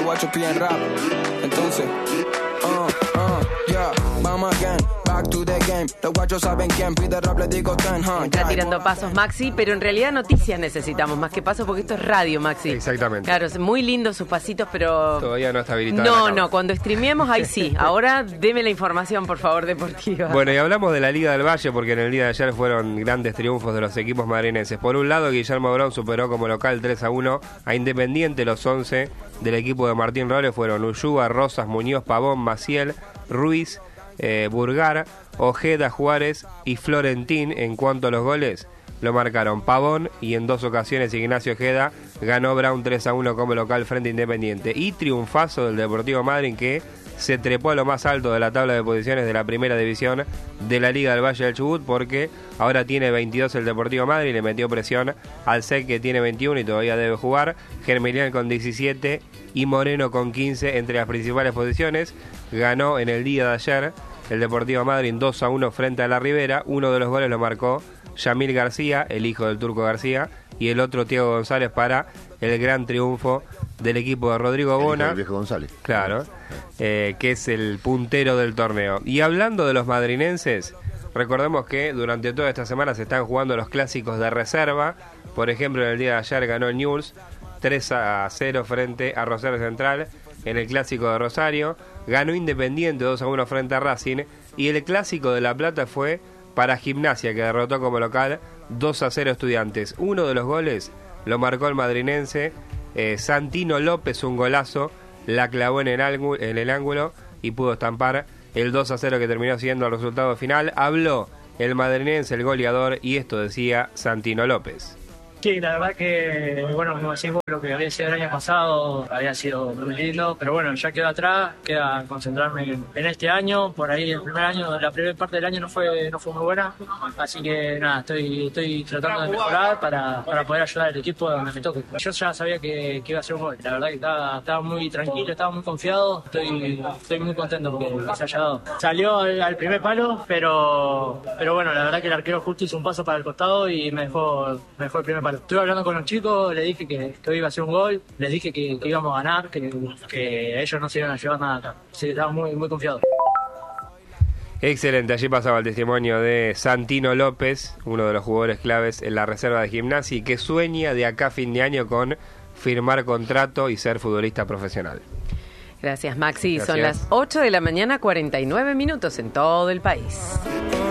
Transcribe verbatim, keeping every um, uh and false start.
guacho piden rap. Entonces, uh, uh, yeah, vamos again. Back to the game. Los guachos saben quién pide rap, le digo ten, huh? Está tirando pasos Maxi, pero en realidad noticias necesitamos más que pasos porque esto es radio, Maxi. Exactamente. Claro, es muy lindo sus pasitos, pero... Todavía no está habilitado. No, no, cuando streameemos ahí sí. Ahora deme la información, por favor, deportiva. Bueno, y hablamos de la Liga del Valle porque en el día de ayer fueron grandes triunfos de los equipos madrinenses. Por un lado, Guillermo Brown superó como local tres a uno a Independiente. Los once del equipo de Martín Robles fueron Ulluga, Rosas, Muñoz, Pavón, Maciel, Ruiz, eh, Burgar, Ojeda, Juárez y Florentín. En cuanto a los goles, lo marcaron Pavón y en dos ocasiones Ignacio Ojeda. Ganó Brown tres a uno como local frente a Independiente. Y triunfazo del Deportivo Madryn, que se trepó a lo más alto de la tabla de posiciones de la primera división de la Liga del Valle del Chubut, porque ahora tiene veintidós el Deportivo Madryn, le metió presión al S E C, que tiene veintiuno y todavía debe jugar, Germilián con diecisiete y Moreno con quince entre las principales posiciones. Ganó en el día de ayer el Deportivo Madryn dos a uno frente a la Ribera. Uno de los goles lo marcó Yamil García, el hijo del Turco García, y el otro Thiago González para el gran triunfo del equipo de Rodrigo Bona. El viejo González. Claro, eh, que es el puntero del torneo. Y hablando de los madrinenses, recordemos que durante toda esta semana se están jugando los clásicos de reserva. Por ejemplo, en el día de ayer ganó el Newell's tres a cero frente a Rosario Central en el clásico de Rosario. Ganó Independiente dos a uno frente a Racing. Y el clásico de La Plata fue para Gimnasia, que derrotó como local dos a cero Estudiantes. Uno de los goles lo marcó el madrinense eh, Santino López, un golazo, la clavó en el, ángulo, en el ángulo y pudo estampar el dos a cero que terminó siendo el resultado final. Habló el madrinense, el goleador, y esto decía Santino López. Sí, la verdad que, bueno, como decís vos, lo que había sido el año pasado había sido muy lindo, pero bueno, ya quedó atrás, queda concentrarme en, en este año. Por ahí el primer año, la primera parte del año no fue no fue muy buena, así que nada, estoy estoy tratando de mejorar para, para poder ayudar al equipo donde me toque. Yo ya sabía que, que iba a ser un gol, la verdad que estaba, estaba muy tranquilo, estaba muy confiado, estoy estoy muy contento porque se haya dado. Salió al, al primer palo, pero pero bueno, la verdad que el arquero justo hizo un paso para el costado y me dejó, me dejó el primer palo. Estuve hablando con los chicos, les dije que, que hoy iba a ser un gol, les dije que, que íbamos a ganar, que, que ellos no se iban a llevar nada acá. Sí, estaba muy, muy confiado. Excelente, allí pasaba el testimonio de Santino López, uno de los jugadores claves en la reserva de Gimnasia, y que sueña de acá a fin de año con firmar contrato y ser futbolista profesional. Gracias, Maxi. Gracias. Son las ocho de la mañana, cuarenta y nueve minutos en todo el país.